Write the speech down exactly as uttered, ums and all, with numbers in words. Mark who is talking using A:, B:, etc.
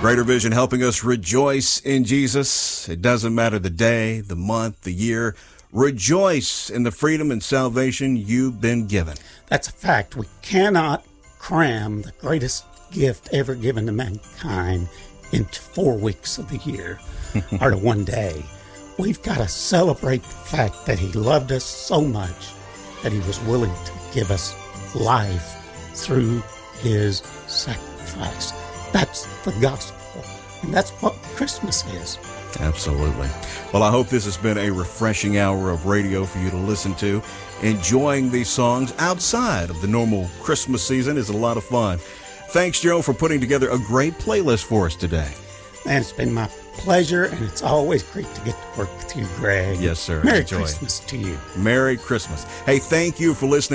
A: Greater Vision helping us rejoice in Jesus. It doesn't matter the day, the month, the year. Rejoice in the freedom and salvation you've been given.
B: That's a fact. We cannot cram the greatest gift ever given to mankind into four weeks of the year or to one day. We've got to celebrate the fact that he loved us so much that he was willing to give us life through his sacrifice. That's the gospel, and that's what Christmas is.
A: Absolutely. Well, I hope this has been a refreshing hour of radio for you to listen to. Enjoying these songs outside of the normal Christmas season is a lot of fun. Thanks, Joe, for putting together a great playlist for us today.
B: Man, it's been my pleasure, and it's always great to get to work with you, Greg.
A: Yes, sir.
B: Merry
A: Enjoy.
B: Christmas to you.
A: Merry Christmas. Hey, thank you for listening.